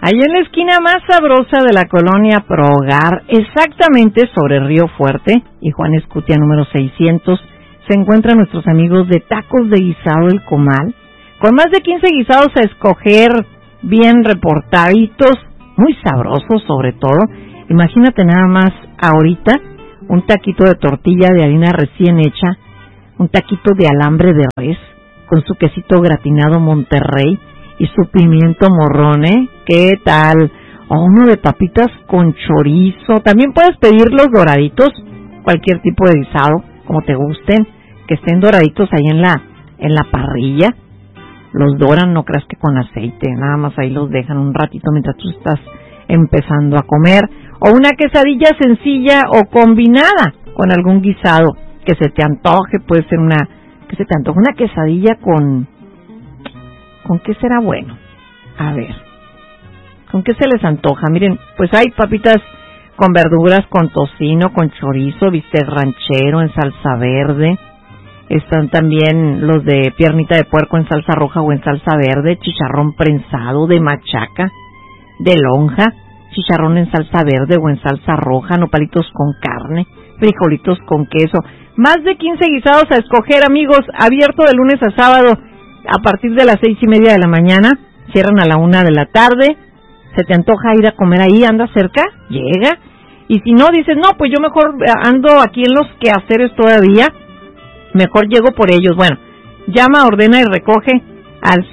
Ahí en la esquina más sabrosa de la colonia Pro Hogar, exactamente sobre Río Fuerte y Juan Escutia número 600, se encuentran nuestros amigos de Tacos de Guisado El Comal, con más de 15 guisados a escoger, bien reportaditos, muy sabrosos sobre todo. Imagínate nada más ahorita un taquito de tortilla de harina recién hecha, un taquito de alambre de res, con su quesito gratinado Monterrey y su pimiento morrón, ¿eh? ¿Qué tal? O uno de papitas con chorizo. También puedes pedir los doraditos, cualquier tipo de guisado, como te gusten, que estén doraditos ahí en la parrilla. Los doran, no creas que con aceite, nada más ahí los dejan un ratito mientras tú estás empezando a comer. O una quesadilla sencilla o combinada con algún guisado que se te antoje. Puede ser una quesadilla con qué será bueno. A ver, ¿con qué se les antoja? Miren, pues hay papitas con verduras, con tocino, con chorizo, bistec ranchero en salsa verde. Están también los de piernita de puerco en salsa roja o en salsa verde, chicharrón prensado de machaca, de lonja, chicharrón en salsa verde o en salsa roja, nopalitos con carne, frijolitos con queso. Más de 15 guisados a escoger, amigos, abierto de lunes a sábado a partir de las 6:30 de la mañana, cierran a la 1 de la tarde. ¿Se te antoja ir a comer ahí? ¿Anda cerca? Llega. Y si no, dices, no, pues yo mejor ando aquí en los quehaceres todavía, mejor llego por ellos. Bueno, llama, ordena y recoge al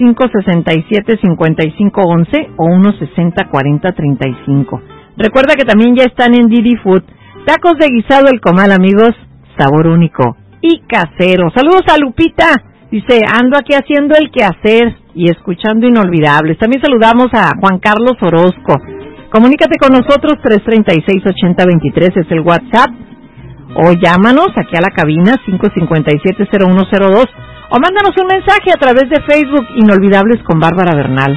567-5511 o 160-4035. Recuerda que también ya están en Didi Food. Tacos de guisado El Comal, amigos, sabor único y casero. Saludos a Lupita. Dice, ando aquí haciendo el quehacer y escuchando Inolvidables. También saludamos a Juan Carlos Orozco. Comunícate con nosotros, 336-8023 es el WhatsApp. O llámanos aquí a la cabina, 557-0102. O mándanos un mensaje a través de Facebook, Inolvidables con Bárbara Bernal.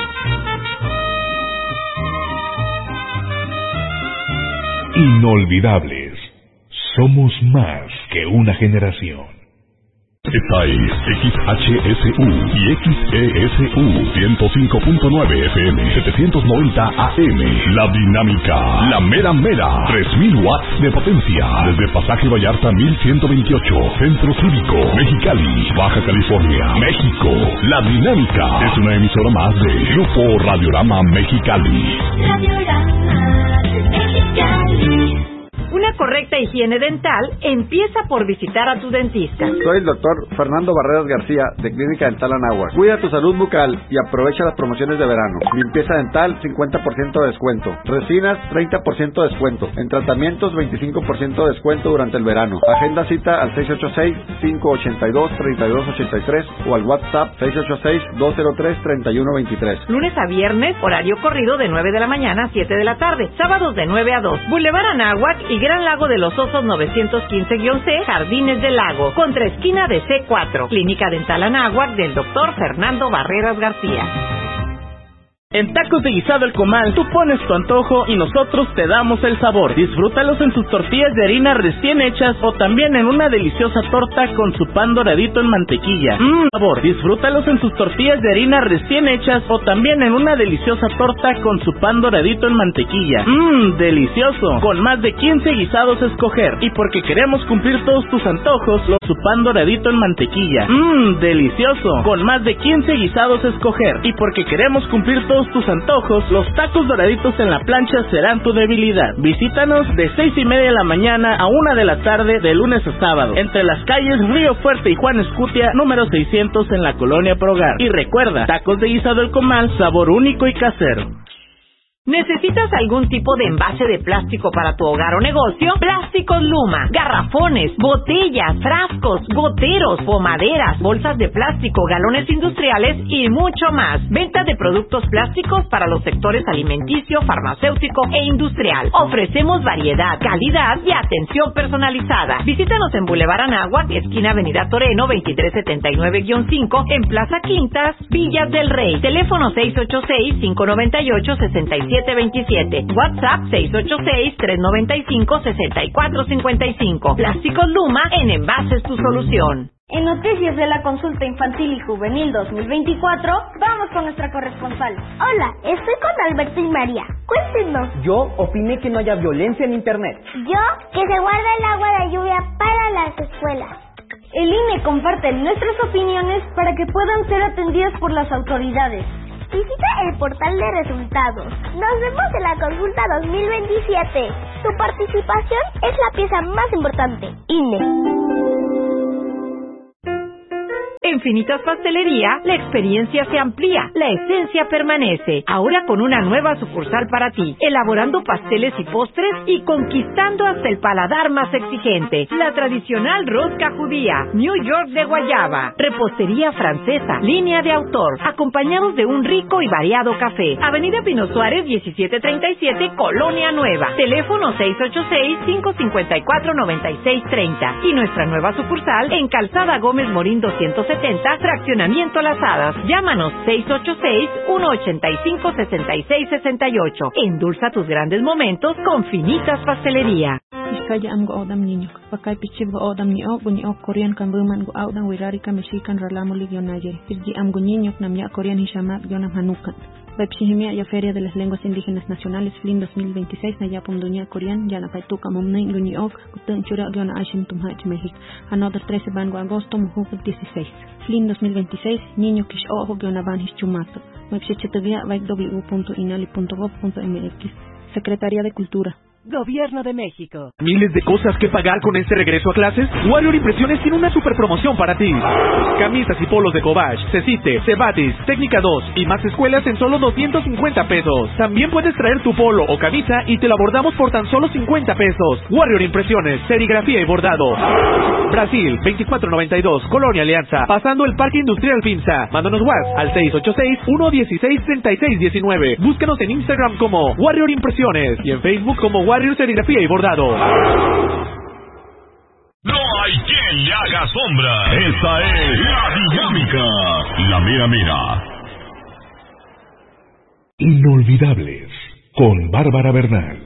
Inolvidables. Somos más que una generación. Esta es XHSU y XESU 105.9 FM 790 AM. La dinámica, la mera mera, 3000 watts de potencia. Desde Pasaje Vallarta 1128, Centro Cívico, Mexicali, Baja California, México. La dinámica es una emisora más de Grupo Radiorama Mexicali. Radiorama Mexicali. Una correcta higiene dental empieza por visitar a tu dentista. Soy el doctor Fernando Barreras García, de Clínica Dental Anáhuac. Cuida tu salud bucal y aprovecha las promociones de verano. Limpieza dental, 50% de descuento. Resinas, 30% de descuento. En tratamientos, 25% de descuento durante el verano. Agenda cita al 686-582-3283 o al WhatsApp 686-203-3123. Lunes a viernes, horario corrido de 9 de la mañana a 7 de la tarde. Sábados de 9 a 2. Boulevard Anáhuac y Gran Lago de los Osos 915-C, Jardines del Lago, contra esquina de C4. Clínica Dental Anáhuac del doctor Fernando Barreras García. En Tacos de Guisado El Comal, tú pones tu antojo y nosotros te damos el sabor. Disfrútalos en sus tortillas de harina recién hechas o también en una deliciosa torta con su pan doradito en mantequilla. Sabor. Disfrútalos en sus tortillas de harina recién hechas o también en una deliciosa torta con su pan doradito en mantequilla. Delicioso. Con más de 15 guisados a escoger. Y porque queremos cumplir todos tus antojos, su pan doradito en mantequilla. Delicioso. Con más de 15 guisados a escoger. Y porque queremos cumplir todos tus antojos, los tacos doraditos en la plancha serán tu debilidad. Visítanos de 6:30 de la mañana a 1 de la tarde de lunes a sábado, entre las calles Río Fuerte y Juan Escutia, número 600 en la colonia Pro Hogar. Y recuerda, Tacos de Guisado El Comal, sabor único y casero. ¿Necesitas algún tipo de envase de plástico para tu hogar o negocio? Plásticos Luma, garrafones, botellas, frascos, goteros, pomaderas, bolsas de plástico, galones industriales y mucho más. Venta de productos plásticos para los sectores alimenticio, farmacéutico e industrial. Ofrecemos variedad, calidad y atención personalizada. Visítanos en Boulevard Anáhuac, esquina Avenida Toreno, 2379-5, en Plaza Quintas, Villas del Rey. Teléfono 686-598-67 2727. WhatsApp 686-395-6455. Plásticos Luma, en envases tu solución. En Noticias de la Consulta Infantil y Juvenil 2024, vamos con nuestra corresponsal. Hola, estoy con Alberto y María. Cuéntenos. Yo opiné que no haya violencia en Internet. Yo, que se guarda el agua de lluvia para las escuelas. El INE comparte nuestras opiniones para que puedan ser atendidas por las autoridades. Visita el portal de resultados. Nos vemos en la consulta 2027. Tu participación es la pieza más importante. INE. En Finitas Pastelería, la experiencia se amplía, la esencia permanece. Ahora con una nueva sucursal para ti, elaborando pasteles y postres y conquistando hasta el paladar más exigente. La tradicional rosca judía, New York de guayaba, repostería francesa, línea de autor, acompañados de un rico y variado café. Avenida Pino Suárez, 1737, Colonia Nueva. Teléfono 686-554-9630. Y nuestra nueva sucursal en Calzada Gómez Morín 270, Fraccionamiento Las Hadas. Llámanos 686-185-6668. Endulza tus grandes momentos con Finitas Pastelería. Iskaya am go odam niño, pakay pichib go odam ni o Korean kan buman go odam wirari ka Mexican ralamo ligionayer. Irgi am go niño namya Korean hishamat yonam hanukan. Websihimia ya Feria de las Lenguas Indígenas Nacionales FLIN 2026 na yapum dunia Korean yana paituka momnay guniok kutun chura yona ashim tumhach México. Another 13 ban go agosto mujuk 16. FLIN 2026 niño kish ojo yona ban hischumato. Websichetavia www.inali.gov.mx. Secretaría de Cultura. Gobierno de México. ¿Miles de cosas que pagar con este regreso a clases? Warrior Impresiones tiene una super promoción para ti. Camisas y polos de Cobach, Cecite, Cebatis, Técnica 2 y más escuelas en solo 250 pesos. También puedes traer tu polo o camisa y te la bordamos por tan solo 50 pesos. Warrior Impresiones, serigrafía y bordado. Brasil, 2492, Colonia Alianza, pasando el Parque Industrial Pinza. Mándanos WhatsApp al 686-116-3619. Búscanos en Instagram como Warrior Impresiones y en Facebook como Warrior Serigrafía y Bordado. No hay quien le haga sombra. Esta es La Dinámica. La mera mera. Inolvidables con Bárbara Bernal.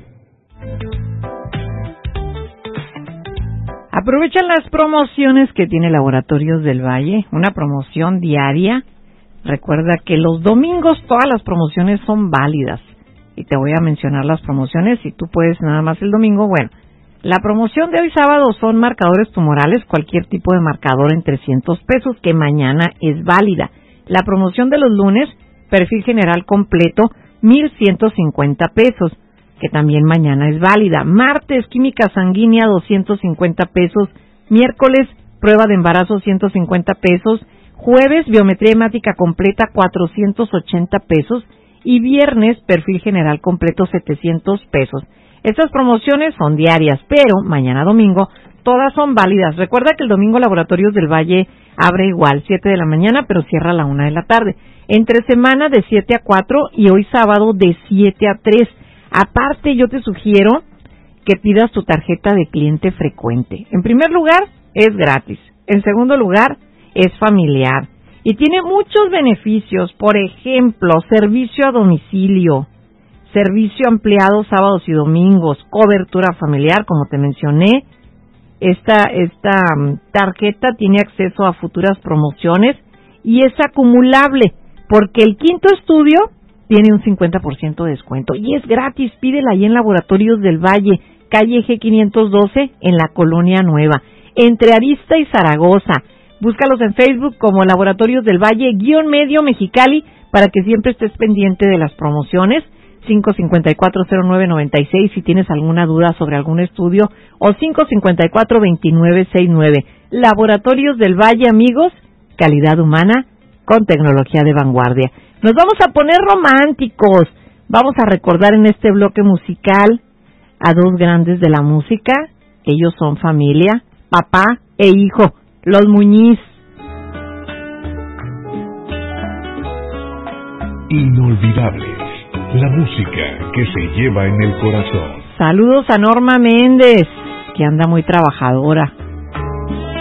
Aprovechan las promociones que tiene Laboratorios del Valle, una promoción diaria. Recuerda que los domingos todas las promociones son válidas. Y te voy a mencionar las promociones, si tú puedes nada más el domingo, bueno. La promoción de hoy sábado son marcadores tumorales, cualquier tipo de marcador en 300 pesos, que mañana es válida. La promoción de los lunes, perfil general completo, 1,150 pesos, que también mañana es válida. Martes, química sanguínea, 250 pesos. Miércoles, prueba de embarazo, 150 pesos. Jueves, biometría hemática completa, 480 pesos. Y viernes, perfil general completo, 700 pesos. Estas promociones son diarias, pero mañana domingo todas son válidas. Recuerda que el domingo Laboratorios del Valle abre igual, 7 de la mañana, pero cierra a la 1 de la tarde. Entre semana de 7 a 4 y hoy sábado de 7 a 3. Aparte, yo te sugiero que pidas tu tarjeta de cliente frecuente. En primer lugar, es gratis. En segundo lugar, es familiar. Y tiene muchos beneficios, por ejemplo, servicio a domicilio, servicio ampliado sábados y domingos, cobertura familiar, como te mencioné. Esta tarjeta tiene acceso a futuras promociones y es acumulable, porque el quinto estudio tiene un 50% de descuento y es gratis. Pídela ahí en Laboratorios del Valle, calle G512, en la Colonia Nueva, entre Arista y Zaragoza. Búscalos en Facebook como Laboratorios del Valle, _medio Mexicali, para que siempre estés pendiente de las promociones. 554-0996 si tienes alguna duda sobre algún estudio, o 554-2969. Laboratorios del Valle, amigos, calidad humana con tecnología de vanguardia. Nos vamos a poner románticos. Vamos a recordar en este bloque musical a dos grandes de la música. Ellos son familia, papá e hijo. Los Muñiz. Inolvidables. La música que se lleva en el corazón. Saludos a Norma Méndez, que anda muy trabajadora.